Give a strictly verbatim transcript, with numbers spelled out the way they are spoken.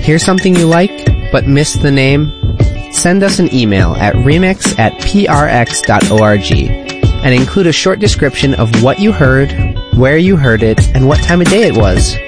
Hear something you like, but missed the name? Send us an email at remix at prx.org and include a short description of what you heard, where you heard it, and what time of day it was.